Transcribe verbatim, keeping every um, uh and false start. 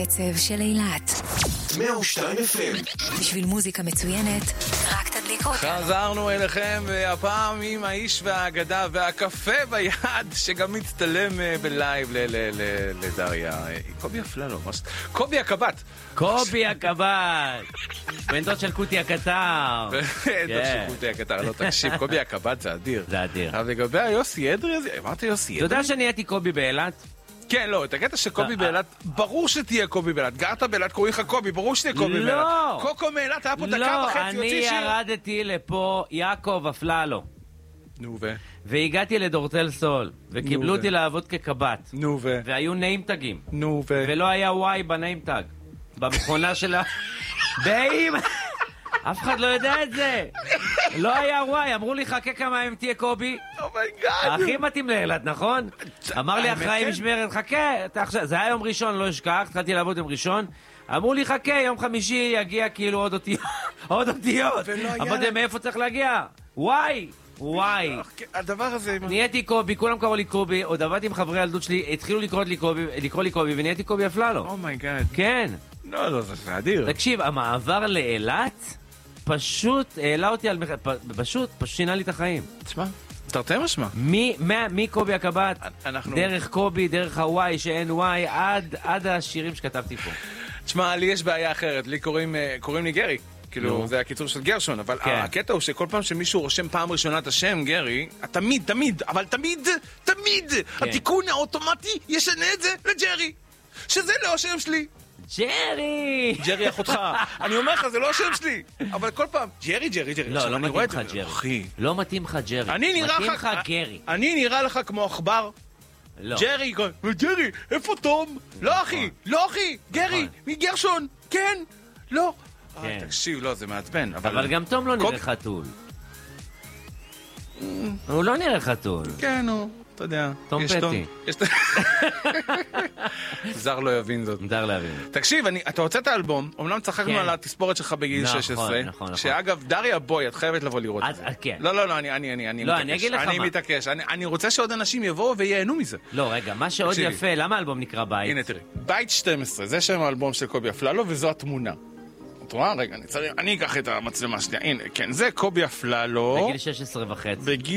קצב של אילת. מאה ושתיים אף אם. בשביל מוזיקה מצוינת, רק תדליק אותנו. חזרנו אליכם, והפעם עם האיש והאגדה והקפה ביד, שגם מצטלם בלייב לדריה. קובי אפללו, קובי הקבת. קובי הקבת. בן דוד של קוטי הקטר. בן דוד של קוטי הקטר, לא תקשיב, קובי הקבת זה אדיר. זה אדיר. אבל לגבי היוסי אדרי, אמרת יוסי אדרי? אתה יודע שאני הייתי קובי באילת? כן, לא, את הקטע שקובי באילת, ברור שתהיה קובי באילת. גרת באילת, קוראים לך קובי, ברור שתהיה קובי באילת. לא! קוקו מאילת היה פה דקה וחצי, לא, אני ירדתי לפה יעקב אפללו. נו ו? והגעתי לדורטל סול, וקיבלו אותי לעבוד כקבת. נו ו? והיו ניימטגים. נו ו? ולא היה וואי בניימטג. במכונה של ה... באים! אף אחד לא יודע את זה. לא היה וואי, אמרו לי חכה כמה ימים תהיה קובי. אומייגאד. הכי מתאים לאילת, נכון? אמר לי אחראי משמרת, חכה, זה היה יום ראשון, לא אשכח, התחלתי לעבוד יום ראשון. אמרו לי חכה, יום חמישי יגיע כאילו עוד אותיות. עוד אותיות. אמרתי, מאיפה צריך להגיע? וואי, וואי. הדבר הזה... נהייתי קובי, כולם קראו לי קובי, עוד עבדתי עם חברי הילדות שלי, התחילו לקרוא לי קובי, ונהייתי קובי אפללו. אומייגאד. כן. לא, לא, זה אדיר. תקשיב, המעבר לאילת פשוט העלה אותי על מחיר, פשוט, פשוט שינה לי את החיים. תשמע, תרתי משמע. מקובי הקבת, אנחנו... דרך קובי, דרך הוואי שאין וואי, עד, עד השירים שכתבתי פה. תשמע, לי יש בעיה אחרת, לי קוראים, קוראים לי גרי. כאילו, זה הקיצור של גרשון, אבל הקטע הוא שכל פעם שמישהו רושם פעם ראשונה את השם, גרי, תמיד, תמיד, אבל תמיד, תמיד, התיקון האוטומטי ישנה את זה לג'רי. שזה לא השם שלי. ג'רי! ג'רי אחותך. אני אומר לך, זה לא השם שלי. אבל כל פעם, ג'רי, ג'רי, ג'רי. לא, לא מתאים לך ג'רי. אחי. לא מתאים לך ג'רי. מתאים לך גרי. אני נראה לך כמו עכבר? לא. ג'רי, ג'רי, איפה תום? לא אחי, לא אחי, גרי, מגרשון, כן, לא. תקשיב, לא, זה מעצבן. אבל גם תום לא נראה חתול. הוא לא נראה חתול. כן, הוא... אתה יודע. תום פטי. זר לא יבין זאת. זר לא יבין. תקשיב, אתה הוצאת האלבום, אומנם צחקנו על התספורת שלך בגיל שש עשרה, שאגב, דריה בוי, את חייבת לבוא לראות את זה. לא, לא, לא, אני מתעקש. אני מתעקש. אני רוצה שעוד אנשים יבואו וייהנו מזה. לא, רגע, מה שעוד יפה, למה האלבום נקרא בית? הנה, תראי. בית שתים עשרה, זה שם האלבום של קובי אפללו, וזו התמונה. את רואה? רגע, אני אקח את המצלמה שנייה. הנה, כן, זה קובי אפללו. בגיל שש עשרה וחצי.